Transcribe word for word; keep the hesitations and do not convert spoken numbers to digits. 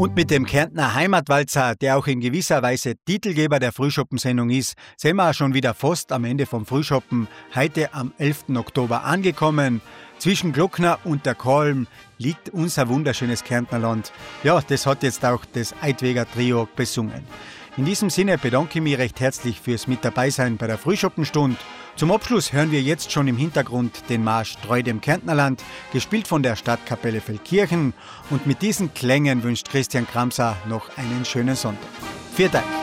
Und mit dem Kärntner Heimatwalzer, der auch in gewisser Weise Titelgeber der Frühschoppensendung ist, sind wir auch schon wieder fast am Ende vom Frühschoppen, heute am elften Oktober angekommen. Zwischen Glockner und der Kolm liegt unser wunderschönes Kärntnerland. Ja, das hat jetzt auch das Eidweger Trio besungen. In diesem Sinne bedanke ich mich recht herzlich fürs Mit dabei sein bei der Frühschoppenstunde. Zum Abschluss hören wir jetzt schon im Hintergrund den Marsch Treu dem Kärntnerland, gespielt von der Stadtkapelle Feldkirchen. Und mit diesen Klängen wünscht Christian Kramser noch einen schönen Sonntag. Vielen Dank.